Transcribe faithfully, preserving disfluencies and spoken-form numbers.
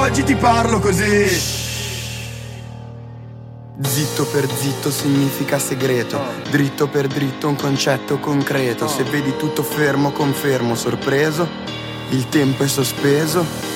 Oggi ti parlo così. Zitto per zitto significa segreto, dritto per dritto un concetto concreto. Se vedi tutto fermo confermo sorpreso, il tempo è sospeso